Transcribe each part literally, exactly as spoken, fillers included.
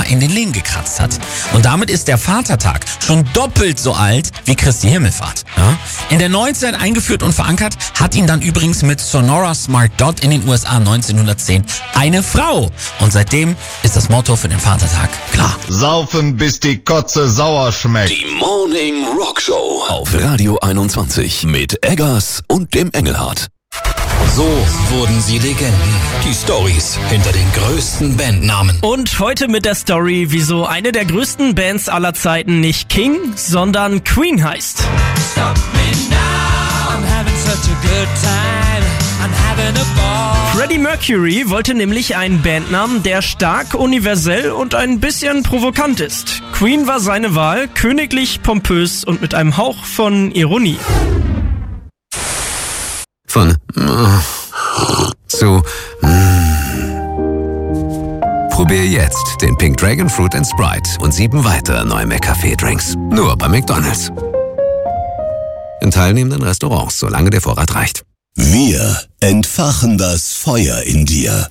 in den Lehen gekratzt hat. Und damit ist der Vatertag schon doppelt so alt wie Christi Himmelfahrt. Ja? In der Neuzeit eingeführt und verankert hat ihn dann übrigens mit Sonora Smart Dot in den U S A neunzehnhundertzehn eine Frau. Und seitdem ist das Motto für den Vatertag klar. Saufen, bis die Kotze sauer schmeckt. Die Morning Rock Show auf Radio einundzwanzig mit Eggers und dem Engelhardt. So wurden sie Legenden. Die Storys hinter den größten Bandnamen. Und heute mit der Story, wieso eine der größten Bands aller Zeiten nicht King, sondern Queen heißt. Stop me now. I'm having such a good time. I'm having a ball. Freddie Mercury wollte nämlich einen Bandnamen, der stark, universell und ein bisschen provokant ist. Queen war seine Wahl, königlich, pompös und mit einem Hauch von Ironie. Von zu Probier jetzt den Pink Dragon Fruit and Sprite und sieben weitere neue McCafé-Drinks. Nur bei McDonald's. In teilnehmenden Restaurants, solange der Vorrat reicht. Wir entfachen das Feuer in dir.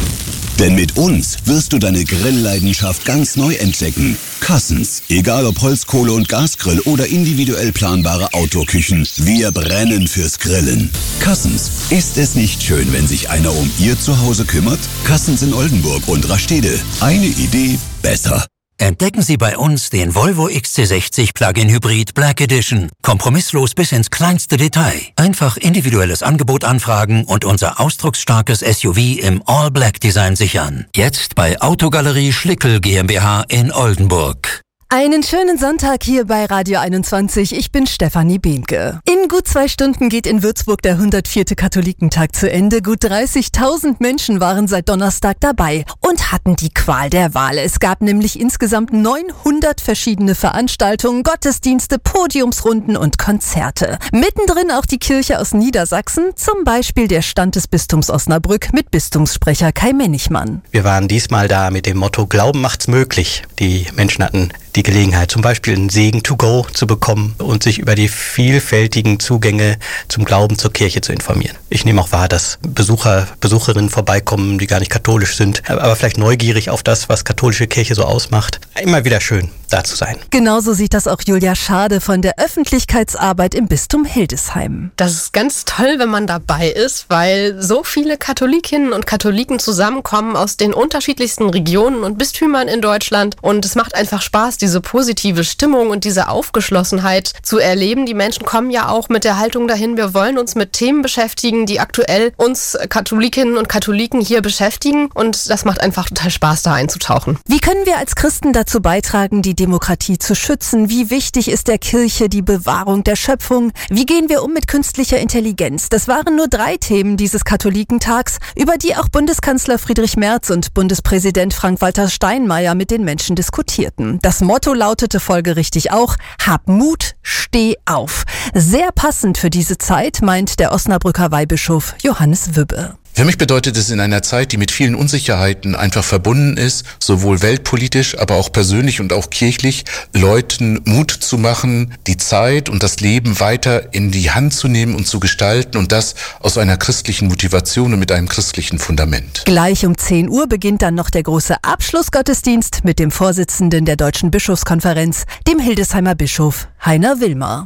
Denn mit uns wirst du deine Grillleidenschaft ganz neu entdecken. Cassens, egal ob Holzkohle- und Gasgrill oder individuell planbare Outdoor-Küchen, wir brennen fürs Grillen. Cassens, ist es nicht schön, wenn sich einer um Ihr Zuhause kümmert? Cassens in Oldenburg und Rastede. Eine Idee besser. Entdecken Sie bei uns den Volvo X C sechzig Plug-in Hybrid Black Edition. Kompromisslos bis ins kleinste Detail. Einfach individuelles Angebot anfragen und unser ausdrucksstarkes S U V im All-Black-Design sichern. Jetzt bei Autogalerie Schlickel GmbH in Oldenburg. Einen schönen Sonntag hier bei Radio einundzwanzig. Ich bin Stefanie Behnke. In gut zwei Stunden geht in Würzburg der hundertvierte Katholikentag zu Ende. Gut dreißigtausend Menschen waren seit Donnerstag dabei und hatten die Qual der Wahl. Es gab nämlich insgesamt neunhundert verschiedene Veranstaltungen, Gottesdienste, Podiumsrunden und Konzerte. Mittendrin auch die Kirche aus Niedersachsen, zum Beispiel der Stand des Bistums Osnabrück mit Bistumssprecher Kai Mennigmann. Wir waren diesmal da mit dem Motto Glauben macht's möglich. Die Menschen hatten die Gelegenheit, zum Beispiel einen Segen to go zu bekommen und sich über die vielfältigen Zugänge zum Glauben zur Kirche zu informieren. Ich nehme auch wahr, dass Besucher, Besucherinnen vorbeikommen, die gar nicht katholisch sind, aber vielleicht neugierig auf das, was katholische Kirche so ausmacht. Immer wieder schön, da zu sein. Genauso sieht das auch Julia Schade von der Öffentlichkeitsarbeit im Bistum Hildesheim. Das ist ganz toll, wenn man dabei ist, weil so viele Katholikinnen und Katholiken zusammenkommen aus den unterschiedlichsten Regionen und Bistümern in Deutschland und es macht einfach Spaß, diese positive Stimmung und diese Aufgeschlossenheit zu erleben. Die Menschen kommen ja auch mit der Haltung dahin, wir wollen uns mit Themen beschäftigen, die aktuell uns Katholikinnen und Katholiken hier beschäftigen und das macht einfach total Spaß, da einzutauchen. Wie können wir als Christen dazu beitragen, die Demokratie zu schützen? Wie wichtig ist der Kirche die Bewahrung der Schöpfung? Wie gehen wir um mit künstlicher Intelligenz? Das waren nur drei Themen dieses Katholikentags, über die auch Bundeskanzler Friedrich Merz und Bundespräsident Frank-Walter Steinmeier mit den Menschen diskutierten. Das Motto lautete folgerichtig auch, hab Mut, steh auf. Sehr passend für diese Zeit, meint der Osnabrücker Weihbischof Johannes Wübbe. Für mich bedeutet es in einer Zeit, die mit vielen Unsicherheiten einfach verbunden ist, sowohl weltpolitisch, aber auch persönlich und auch kirchlich, Leuten Mut zu machen, die Zeit und das Leben weiter in die Hand zu nehmen und zu gestalten und das aus einer christlichen Motivation und mit einem christlichen Fundament. Gleich um zehn Uhr beginnt dann noch der große Abschlussgottesdienst mit dem Vorsitzenden der Deutschen Bischofskonferenz, dem Hildesheimer Bischof Heiner Willmer.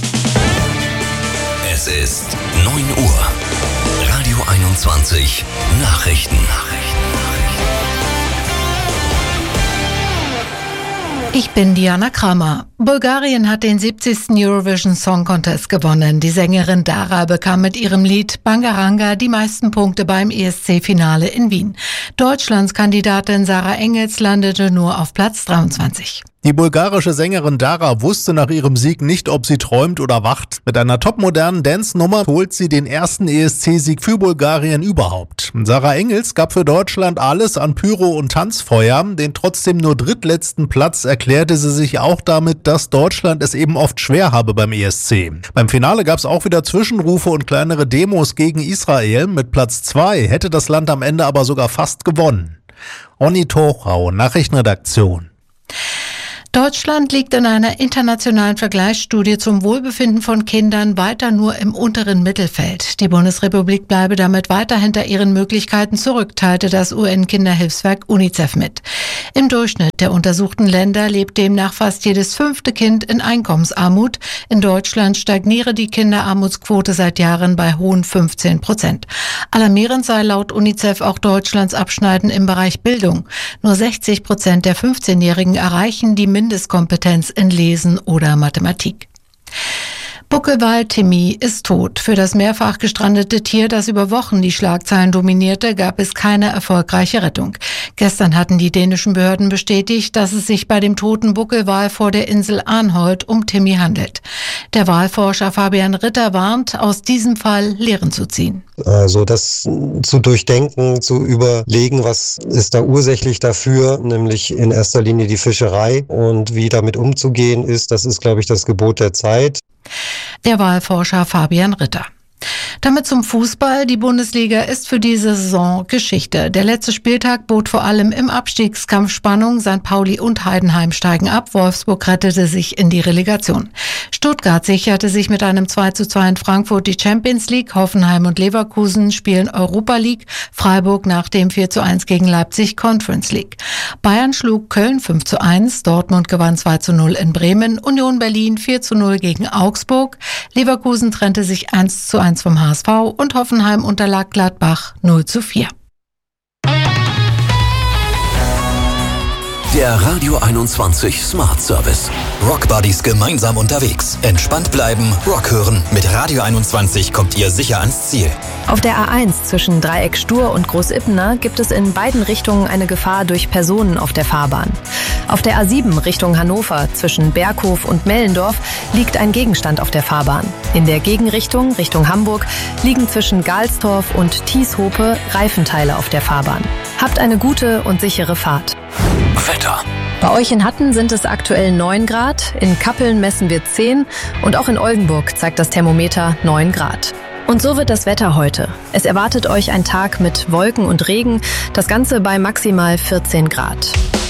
Es ist neun Uhr. Radio einundzwanzig Nachrichten. Ich bin Diana Kramer. Bulgarien hat den siebzigsten Eurovision Song Contest gewonnen. Die Sängerin Dara bekam mit ihrem Lied Bangaranga die meisten Punkte beim E S C-Finale in Wien. Deutschlands Kandidatin Sarah Engels landete nur auf Platz dreiundzwanzig. Die bulgarische Sängerin Dara wusste nach ihrem Sieg nicht, ob sie träumt oder wacht. Mit einer topmodernen Dance-Nummer holt sie den ersten E S C-Sieg für Bulgarien überhaupt. Sarah Engels gab für Deutschland alles an Pyro und Tanzfeuer. Den trotzdem nur drittletzten Platz erklärte sie sich auch damit, dass Deutschland es eben oft schwer habe beim E S C. Beim Finale gab es auch wieder Zwischenrufe und kleinere Demos gegen Israel. Mit Platz zwei hätte das Land am Ende aber sogar fast gewonnen. Onni Tochau, Nachrichtenredaktion. Deutschland liegt in einer internationalen Vergleichsstudie zum Wohlbefinden von Kindern weiter nur im unteren Mittelfeld. Die Bundesrepublik bleibe damit weiter hinter ihren Möglichkeiten zurück, teilte das U N-Kinderhilfswerk UNICEF mit. Im Durchschnitt der untersuchten Länder lebt demnach fast jedes fünfte Kind in Einkommensarmut. In Deutschland stagniere die Kinderarmutsquote seit Jahren bei hohen fünfzehn Prozent. Alarmierend sei laut UNICEF auch Deutschlands Abschneiden im Bereich Bildung. Nur sechzig Prozent der fünfzehnjährigen erreichen die Mindestkompetenz in Lesen oder Mathematik. Buckelwal Timmy ist tot. Für das mehrfach gestrandete Tier, das über Wochen die Schlagzeilen dominierte, gab es keine erfolgreiche Rettung. Gestern hatten die dänischen Behörden bestätigt, dass es sich bei dem toten Buckelwal vor der Insel Arnholt um Timmy handelt. Der Walforscher Fabian Ritter warnt, aus diesem Fall Lehren zu ziehen. Also das zu durchdenken, zu überlegen, was ist da ursächlich dafür, nämlich in erster Linie die Fischerei und wie damit umzugehen ist, das ist, glaube ich, das Gebot der Zeit. Der Wahlforscher Fabian Ritter. Damit zum Fußball. Die Bundesliga ist für diese Saison Geschichte. Der letzte Spieltag bot vor allem im Abstiegskampf Spannung. Sankt Pauli und Heidenheim steigen ab. Wolfsburg rettete sich in die Relegation. Stuttgart sicherte sich mit einem zwei zu zwei in Frankfurt die Champions League. Hoffenheim und Leverkusen spielen Europa League. Freiburg nach dem vier zu eins gegen Leipzig Conference League. Bayern schlug Köln fünf zu eins. Dortmund gewann zwei zu null in Bremen. Union Berlin vier zu null gegen Augsburg. Leverkusen trennte sich eins zu eins vom H S V und Hoffenheim unterlag Gladbach null zu vier. Der Radio einundzwanzig Smart Service. Rockbuddies gemeinsam unterwegs. Entspannt bleiben, Rock hören. Mit Radio einundzwanzig kommt ihr sicher ans Ziel. Auf der A eins zwischen Dreieck Stur und Großippener gibt es in beiden Richtungen eine Gefahr durch Personen auf der Fahrbahn. Auf der A sieben Richtung Hannover zwischen Berghof und Mellendorf liegt ein Gegenstand auf der Fahrbahn. In der Gegenrichtung Richtung Hamburg liegen zwischen Galstorf und Tieshope Reifenteile auf der Fahrbahn. Habt eine gute und sichere Fahrt. Wetter. Bei euch in Hatten sind es aktuell neun Grad, in Kappeln messen wir zehn und auch in Oldenburg zeigt das Thermometer neun Grad. Und so wird das Wetter heute. Es erwartet euch ein Tag mit Wolken und Regen, das Ganze bei maximal vierzehn Grad.